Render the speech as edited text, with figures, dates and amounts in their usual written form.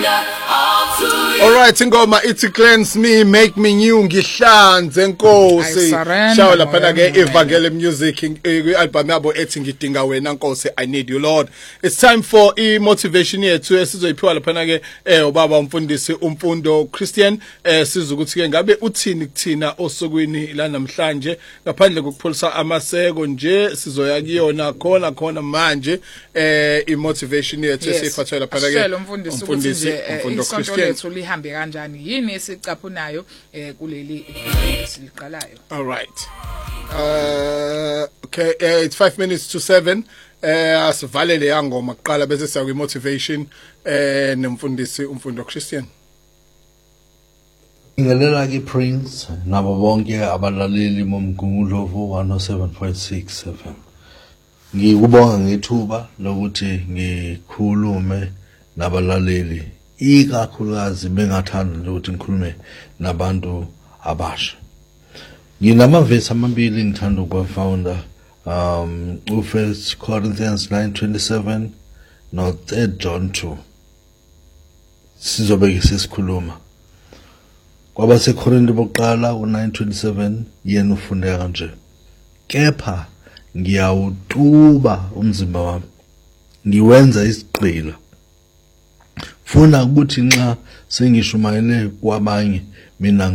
All right, ingoma ithi cleanse me, make me new, ngihlanze Nkosi. Shawa lapha ke Evangelical Music album yabo ethi ngidinga wena Nkosi, I need you Lord. It's time for motivation yethu esizoyiphiwa lapha ke ubaba umfundisi umfundo Christian sizokuthi ke ngabe uthini kuthina osukwini la namhlanje ngaphandle kokupholisa amaseko nje sizoya kuyona khona manje motivation yethu esiphathwa lapha ke umfundisi umfundo Christian lihambe kanjani yini esicaphunayo kuleli siliqalayo. All right. Okay, it's 5 minutes to 7. Asivalele yangoma kuqala bese siya motivation nomfundisi umfundo Christian. Ngilalela ke Prince nabo bonke abalaleli momgungundlovu 107.67. Ngikubonga ngethuba lokuthi ngikhulume nabalaleli ikakhulukazi bengathanda ukuthi ngikhulume nabantu abasha. Nginamavesi amabili ngithanda ukuwafunda u1 Corinthians 9:27 no 3 John 2. Sizobe sisikhuluma kwaba seKorinte bokuqala u9:27 yena ufundeka kanje. Kepha ngiyawutuba umzimba wami ngiwenza isiqila funa ukuthi nxa sengishumayele kwabanye mina